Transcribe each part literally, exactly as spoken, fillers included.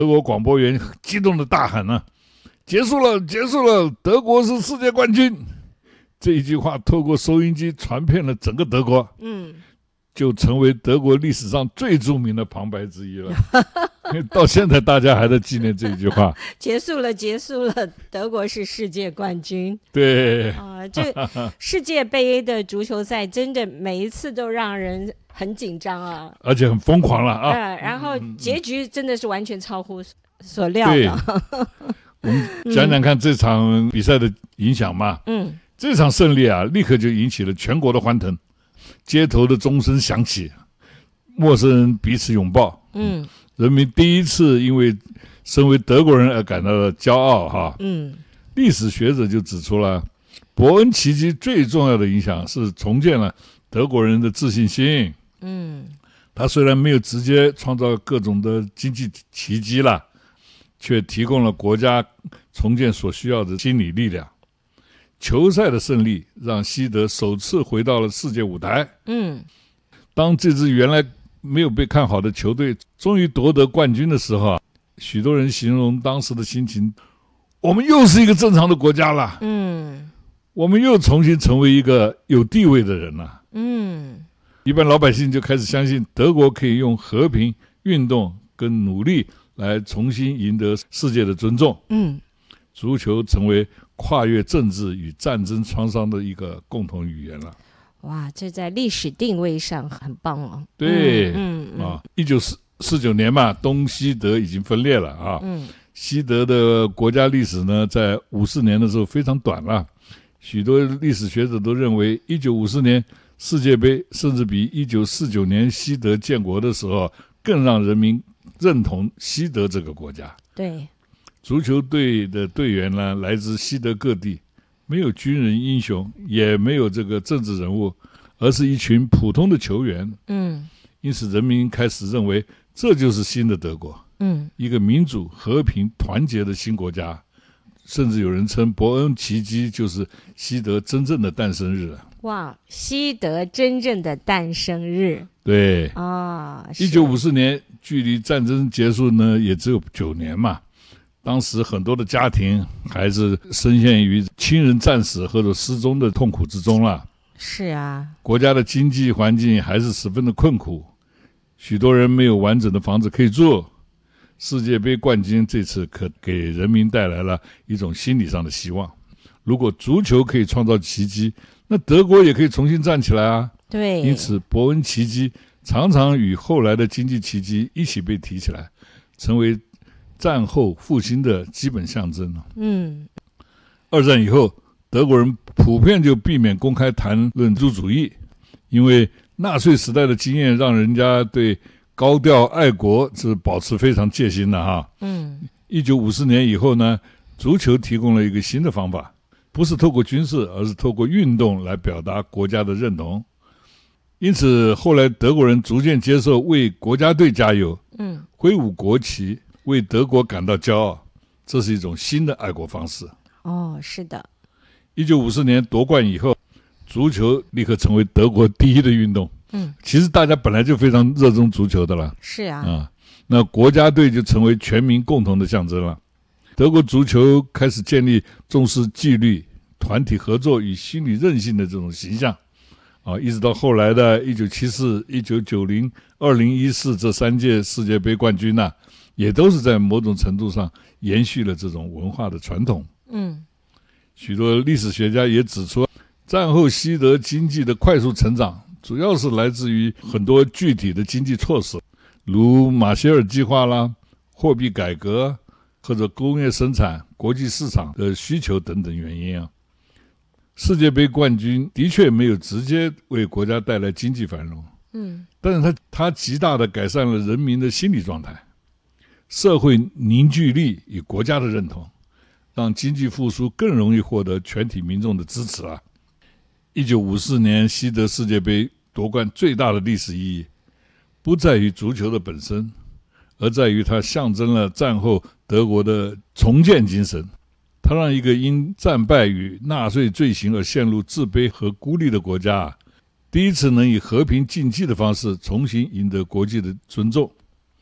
德国广播员激动的大喊啊，结束了结束了，德国是世界冠军。这一句话透过收音机传遍了整个德国， 嗯， 就成为德国历史上最著名的旁白之一了。到现在大家还在纪念这一句话。 结束了，结束了，德国是世界冠军。 对啊、呃，这世界杯的足球赛真的每一次都让人很紧张啊， 而且很疯狂了啊。 呃、然后结局真的是完全超乎所料的。 对，我们讲讲看这场比赛的影响嘛。 嗯， 这场胜利啊，立刻就引起了全国的欢腾，街头的钟声响起，陌生人彼此拥抱。 嗯， 人民第一次因为身为德国人而感到了骄傲哈。 嗯， 历史学者就指出了，伯恩奇迹最重要的影响是重建了德国人的自信心。 嗯， 他虽然没有直接创造各种的经济奇迹了，却提供了国家重建所需要的心理力量。球赛的胜利让西德首次回到了世界舞台。 嗯， 当这支原来没有被看好的球队终于夺得冠军的时候啊，许多人形容当时的心情，我们又是一个正常的国家了。 嗯， 我们又重新成为一个有地位的人了。 嗯， 一般老百姓就开始相信德国可以用和平、运动跟努力来重新赢得世界的尊重。 嗯， 足球成为跨越政治与战争创伤的一个共同语言了。 哇，这在历史定位上很棒哦。 对， 嗯嗯啊，一九四九年嘛，东西德已经分裂了啊。 嗯， 西德的国家历史呢，在五四年的时候非常短了。许多历史学者都认为，一九五四年世界杯甚至比一九四九年西德建国的时候更让人民认同西德这个国家。 对， 足球队的队员呢，来自西德各地，没有军人英雄，也没有这个政治人物，而是一群普通的球员。 嗯， 因此人民开始认为这就是新的德国， 嗯， 一个民主、和平、团结的新国家。甚至有人称伯恩奇迹就是西德真正的诞生日了。 哇，西德真正的诞生日。 对啊， 一九五四年距离战争结束呢也只有九年嘛。当时很多的家庭还是深陷于亲人战死或者失踪的痛苦之中了。 是啊， 国家的经济环境还是十分的困苦，许多人没有完整的房子可以住。世界杯冠军这次可给人民带来了一种心理上的希望。如果足球可以创造奇迹，那德国也可以重新站起来啊。 对， 因此伯恩奇迹常常与后来的经济奇迹一起被提起来，成为战后复兴的基本象征。 嗯， 二战以后，德国人普遍就避免公开谈论族主义，因为纳粹时代的经验让人家对高调爱国是保持非常戒心的哈。 嗯， 一九五四年以后呢，足球提供了一个新的方法，不是透过军事，而是透过运动来表达国家的认同。因此后来德国人逐渐接受为国家队加油， 嗯， 挥舞国旗，为德国感到骄傲，这是一种新的爱国方式。 哦，是的。 一九五四年夺冠以后，足球立刻成为德国第一的运动。 嗯， 其实大家本来就非常热衷足球的了。 是啊， 啊，那国家队就成为全民共同的象征了。德国足球开始建立重视纪律、团体合作与心理韧性的这种形象。啊，一直到后来的一九七四、一九九零、二零一四这三届世界杯冠军呢、啊，也都是在某种程度上延续了这种文化的传统。 嗯， 许多历史学家也指出，战后西德经济的快速成长主要是来自于很多具体的经济措施，如马歇尔计划啦、货币改革或者工业生产、国际市场的需求等等原因啊。世界杯冠军的确没有直接为国家带来经济繁荣， 嗯， 但是它它极大地改善了人民的心理状态、社会凝聚力与国家的认同，让经济复苏更容易获得全体民众的支持啊。一九五四年西德世界杯夺冠最大的历史意义，不在于足球的本身，而在于它象征了战后德国的重建精神。它让一个因战败与纳粹罪行而陷入自卑和孤立的国家啊，第一次能以和平竞技的方式重新赢得国际的尊重。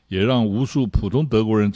也让无数普通德国人